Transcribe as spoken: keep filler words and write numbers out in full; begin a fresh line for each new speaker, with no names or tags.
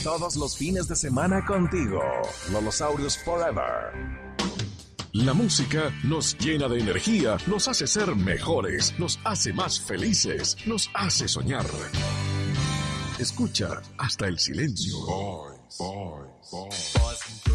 todos los fines de semana contigo. Lolosaurios Forever.
La música nos llena de energía, nos hace ser mejores, nos hace más felices, nos hace soñar. Escucha hasta el silencio. Boys, boys, boys.